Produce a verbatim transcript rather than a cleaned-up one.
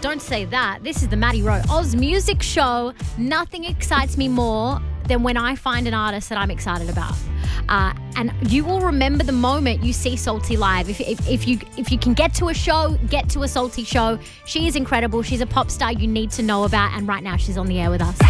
don't say that. This is the Maddie Rowe Oz Music Show. Nothing excites me more than when I find an artist that I'm excited about. Uh, and you will remember the moment you see Salty live. If, if, if you if you can get to a show, get to a Salty show. She is incredible. She's a pop star you need to know about. And right now she's on the air with us.